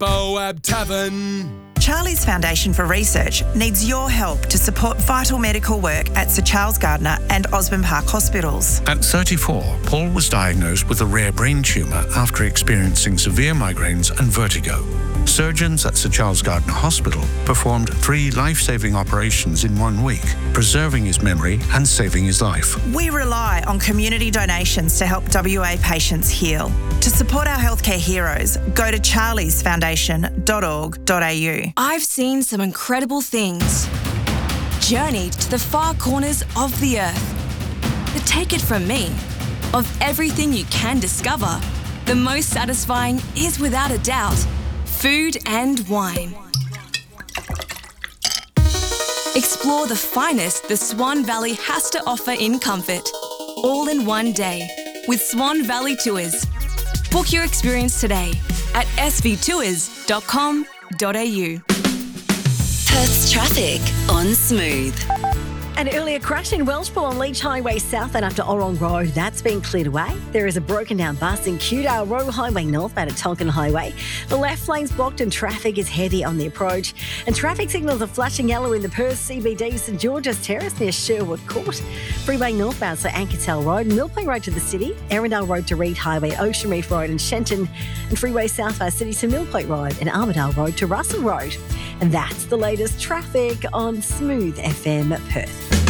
Boab Tavern. Charlie's Foundation for Research needs your help to support vital medical work at Sir Charles Gardner and Osborne Park Hospitals. At 34, Paul was diagnosed with a rare brain tumour after experiencing severe migraines and vertigo. Surgeons at Sir Charles Gardner Hospital performed 3 life-saving operations in 1 week, preserving his memory and saving his life. We rely on community donations to help WA patients heal. To support our healthcare heroes, go to charliesfoundation.org.au. I've seen some incredible things. Journeyed to the far corners of the earth. But take it from me, of everything you can discover, the most satisfying is without a doubt food and wine. Explore the finest the Swan Valley has to offer in comfort, all in one day, with Swan Valley Tours. Book your experience today at svtours.com.au. Perth's traffic on Smooth. An earlier crash in Welshpool on Leach Highway South and up to Orong Road. That's been cleared away. There is a broken down bus in Kewdale Road Highway northbound at Tonkin Highway. The left lane's blocked and traffic is heavy on the approach. And traffic signals are flashing yellow in the Perth CBD, St George's Terrace near Sherwood Court. Freeway northbound, so Anketel Road, Millpoint Road to the city, Arundel Road to Reed Highway, Ocean Reef Road and Shenton, and Freeway southbound City to Millpoint Road and Armidale Road to Russell Road. And that's the latest traffic on Smooth FM Perth.